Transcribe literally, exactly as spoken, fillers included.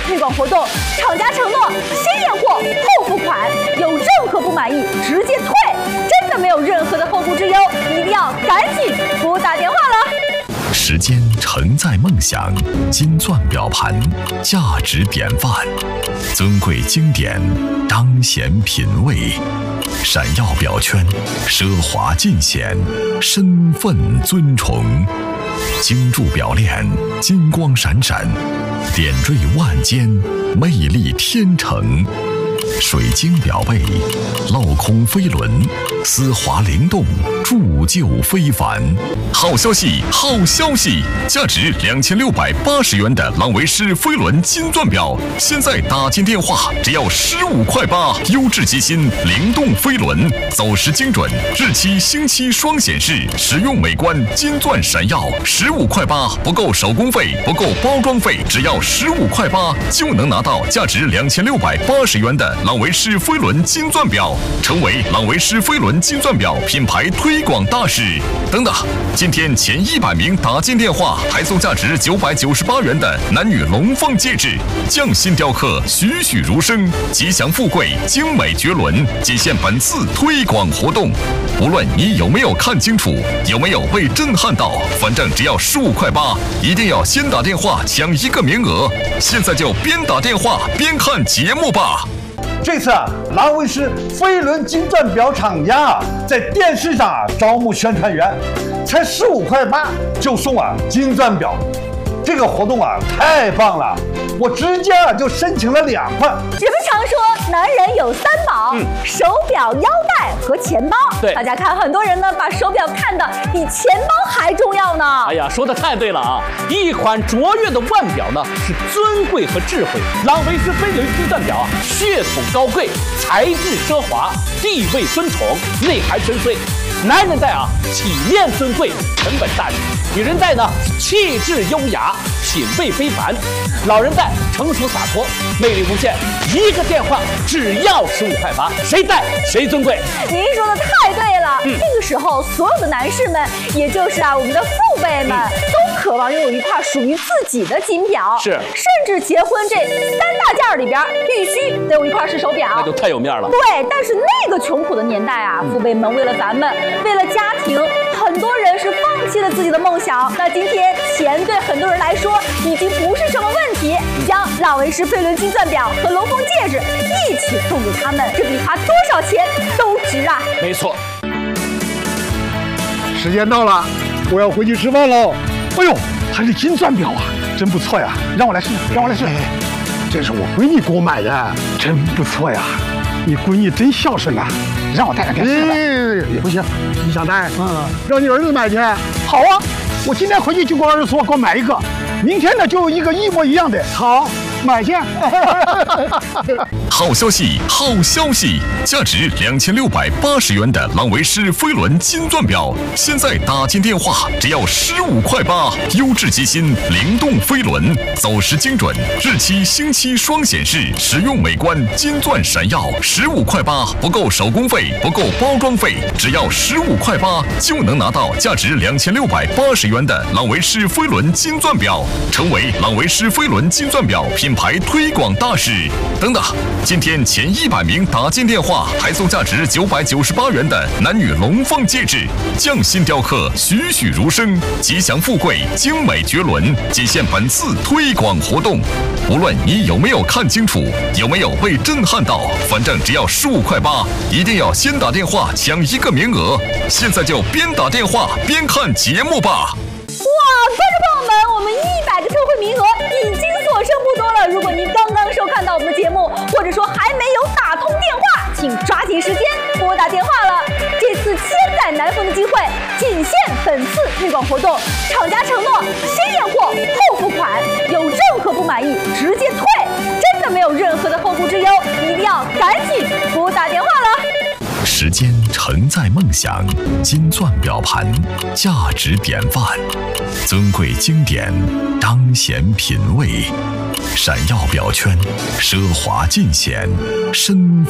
推广活动，厂家承诺先验货后付款，有任何不满意直接退，真的没有任何的后顾之忧，一定要赶紧拨打电话了。 时间承载梦想，金钻表盘价值典范，尊贵经典彰显品味，闪耀表圈奢华尽显，身份尊崇，精铸表链金光闪闪，点缀万间，魅力天成。水晶表背，镂空飞轮，丝滑灵动，铸就非凡。好消息，好消息！价值两千六百八十元的朗维诗飞轮金钻表，现在打进电话只要十五块八，优质机芯，灵动飞轮，走时精准，日期星期双显示，实用美观，金钻闪耀，十五块八，不够手工费，不够包装费，只要十五块八就能拿到价值两千六百八十元的朗维诗飞轮金钻表，成为朗维诗飞轮金钻表品牌推广大使。等等，今天前一百名打进电话，还送价值九百九十八元的男女龙凤戒指，匠心雕刻，栩栩如生，吉祥富贵，精美绝伦，仅限本次推广活动。无论你有没有看清楚，有没有被震撼到，反正只要十五块八，一定要先打电话抢一个名额。现在就边打电话边看节目吧。 这次啊，朗维诗飞轮金钻表厂家啊，在电视上啊招募宣传员，才十五块八就送啊金钻表，这个活动啊太棒了，我直接啊就申请了两块。 人们常说男人有三宝，嗯、手表、腰带和钱包。 对， 大家看，很多人呢把手表看得比钱包还重要呢。 哎呀，说的太对了啊！一款卓越的腕表呢，是尊贵和智慧。朗维诗飞轮金钻表啊，血统高贵，材质奢华，地位尊崇，内涵深邃。男人戴啊，体面尊贵，沉稳大气；女人戴呢，气质优雅，品味非凡；老人戴成熟洒脱，魅力无限。一个电话只要十五块八，谁戴谁尊贵。 您说的太对了，嗯、这个时候所有的男士们，也就是啊我们的父辈们，嗯、都渴望拥有一块属于自己的金表， 是， 甚至结婚这三大件里边必须得有一块是手表， 那就太有面了。 对，但是那个穷苦的年代啊，父辈们为了咱们，为了家庭，很多人是放弃了自己的梦想。那今天钱对很多人来说已经不是什么问题，将朗维诗飞轮金钻表和龙凤戒指一起送给他们，这比花多少钱都值啊！ 没错。 时间到了，我要回去吃饭喽。哎呦，还是金钻表啊，真不错呀！让我来试，让我来试。哎，这是我闺女给我买的，真不错呀。你闺女真孝顺呐，让我带着给她试试。哎，不行，你想带？嗯，让你儿子买去。好啊，我今天回去就给我儿子说，给我买一个。明天呢，就有一个一模一样的。好，买去。 好消息，好消息！价值两千六百八十元的朗维诗飞轮金钻表，现在打进电话只要十五块八，优质机芯，灵动飞轮，走时精准，日期星期双显示，实用美观，金钻闪耀，十五块八，不够手工费，不够包装费，只要十五块八就能拿到价值两千六百八十元的朗维诗飞轮金钻表，成为朗维诗飞轮金钻表品牌推广大使。等等。今天前一百名打进电话，还送价值九百九十八元的男女龙凤戒指，匠心雕刻，栩栩如生，吉祥富贵，精美绝伦，仅限本次推广活动。无论你有没有看清楚，有没有被震撼到，反正只要十五块八，一定要先打电话抢一个名额。现在就边打电话边看节目吧。 哇，观众朋友们，我们一百个特惠名额已经所剩不多了。如果您刚刚收看到我们的节目，或者说还没有打通电话，请抓紧时间拨打电话了。这次千载难逢的机会，仅限本次推广活动，厂家承诺先验货后付款，有任何不满意直接退，真的没有任何的后顾之忧，一定要赶紧拨打电话了。 时间承载梦想，金钻表盘价值典范，尊贵经典彰显品味，闪耀表圈奢华尽显，身